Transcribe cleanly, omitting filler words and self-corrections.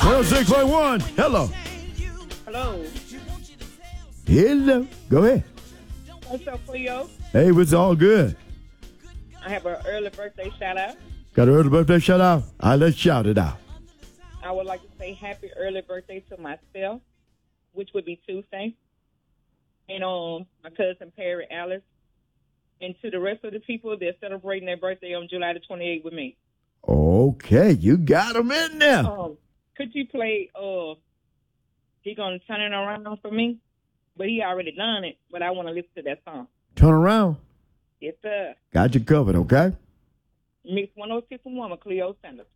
106.1. Hello. Hello. Hello. Go ahead. What's up, Cleo? Hey, it's all good. I have an early birthday shout out. Got an early birthday shout out? All right, let's shout it out. I would like to say happy early birthday to myself, which would be Tuesday. And my cousin Perry Alice. And to the rest of the people, they're celebrating their birthday on July the 28th with me. Okay, you got them in there. Could you play, he gonna turn it around for me? But he already done it, but I want to listen to that song. Turn around. Yes, sir. Got you covered, okay? Mix 106.1 with Cleo Sanders.